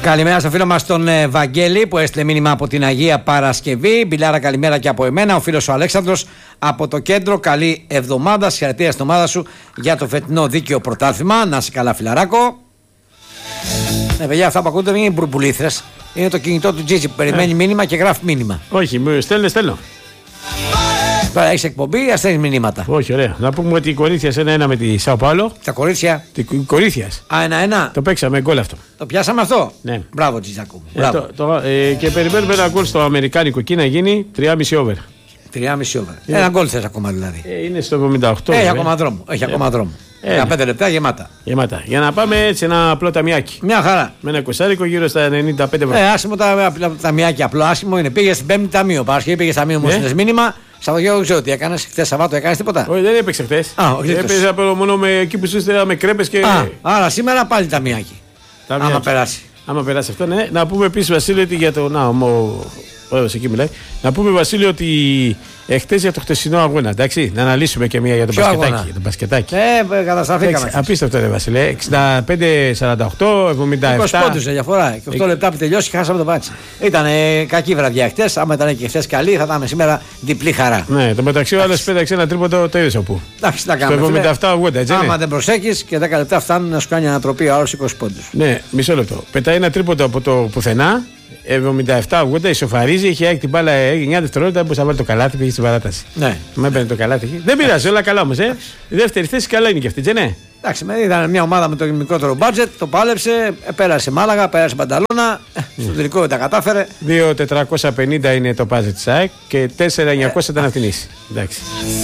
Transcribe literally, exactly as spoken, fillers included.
Καλημέρα στο φίλο μας τον ε, Βαγγέλη που έστειλε μήνυμα από την Αγία Παρασκευή. Μπιλάρα, καλημέρα και από εμένα. Ο φίλος ο Αλέξανδρος από το κέντρο. Καλή εβδομάδα. Συγχαρητήρια στην ομάδα σου για το φετινό δίκαιο πρωτάθλημα. Να είσαι καλά, φιλαράκο. Ναι, παιδιά, αυτά που ακούτε δεν είναι μπουρμπουλήθρες. Είναι το κινητό του Τζίτζι που περιμένει ε. μήνυμα και γράφει μήνυμα. Όχι, στέλνε, στέλνω. Τώρα έχει εκπομπή, αστέλνει μηνύματα. Όχι, ωραία. Να πούμε ότι η Κορίνθια ένα-ένα με τη Σάο Πάολο. Τα κορίτσια. Τη Κορίνθια. Α, ένα-ένα. Το παίξαμε γκολ αυτό. Το πιάσαμε αυτό. Ναι. Μπράβο, Τζιτζάκου. Ε, το, το, ε, και περιμένουμε ένα γκολ στο αμερικάνικο εκεί να γίνει τρία κόμμα πέντε over. τρία κόμμα πέντε over. Ένα γκολ θες ακόμα δηλαδή. Ε, είναι στο εβδομήντα οκτώ. Έχει ακόμα δρόμο. Έχει ακόμα δρόμο. δεκαπέντε λεπτά γεμάτα. Γεμάτα. Για να πάμε έτσι ένα απλό ταμιάκι. Μια χαρά. Με ένα κοσάρικο γύρω στα ενενήντα πέντε ευρώ. Ε, άσχημο τα ταμιάκι, απλό άσχημο είναι. Πήγε στην Πέμπτη Ταμείο. Παρασκευή πήγε ταμείο μου, στείλε μήνυμα. Σαββατοκύριακο δεν ξέρω τι έκανε. Χθε Σαββάτο έκανε τίποτα. Όχι, δεν έπαιξε χθε. Έπαιζε μόνο με εκεί που σου με κρέπε και. Α, άρα σήμερα πάλι ταμιάκι. Άμα περάσει. Άμα περάσει αυτό, ναι. Να πούμε επίση, Βασίλειο, ότι για το. Να, ο Ρόδος εκεί μιλάει. Να πούμε, Βασίλειο, ότι εχθές για το χτεσινό αγώνα, εντάξει. Να αναλύσουμε και μία για τον μπασκετάκι. Για τον μπασκετάκι. Ε, καταστραφήκαμε. Απίστευτο, ρε Βασίλειο. εξήντα πέντε σαράντα οκτώ, εβδομήντα επτά. είκοσι πόντους σε διαφορά. Και οκτώ λεπτά που τελειώσει, χάσαμε το μπάτσι. Ήταν ε, κακή βραδιά χτες. Άμα ήταν και χτες καλή, θα ήταν σήμερα διπλή χαρά. Ναι, το μεταξύ ο άλλος πέταξε ένα τρίποντο το είδες όπου. Εντάξει, τα κάνουμε. Στο εβδομήντα επτά ογδόντα, έτσι. Άμα δεν προσέχεις και δέκα λεπτά φτάνουν να σου κάνει ανατροπή ο άλλος είκοσι πόντους. Ναι, μισό λεπτό. Πετάει ένα τρίποντο από το πουθενά. εβδομήντα επτά ογδόντα ισοφαρίζει, είχε άκτη την μπάλα εννιά δευτερόλεπτα που θα βάλει το καλάθι, πήγε στην παράταση. Ναι. Με έπαιρνε το καλάθι. Δεν πειράζει, όλα καλά όμως. Ε. Η δεύτερη θέση καλά είναι και αυτή, έτσι, ναι. Εντάξει, ήταν μια ομάδα με το μικρότερο μπάτζετ, το πάλεψε, πέρασε Μάλαγα, πέρασε Πανταλώνα. Στο τελικό δεν τα κατάφερε. δύο χιλιάδες τετρακόσια πενήντα είναι το μπάτζετ της ΑΕΚ και τέσσερα χιλιάδες εννιακόσια ήταν αυτήν. Εντάξει.